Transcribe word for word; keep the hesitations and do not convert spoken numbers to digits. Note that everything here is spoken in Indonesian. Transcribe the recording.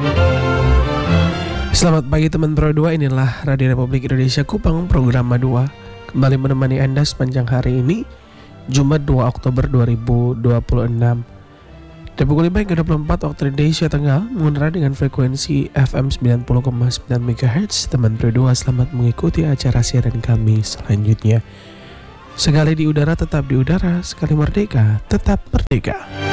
Selamat pagi teman Pro dua, inilah Radio Republik Indonesia Kupang, program dua kembali menemani Anda sepanjang hari ini, Jumat dua Oktober dua ribu dua puluh enam. Dari pukul lima hingga dua puluh empat waktu Indonesia Tengah, mengudara dengan frekuensi F M sembilan puluh koma sembilan MHz. Teman Pro dua, selamat mengikuti acara siaran kami selanjutnya. Sekali di udara tetap di udara, sekali merdeka tetap merdeka.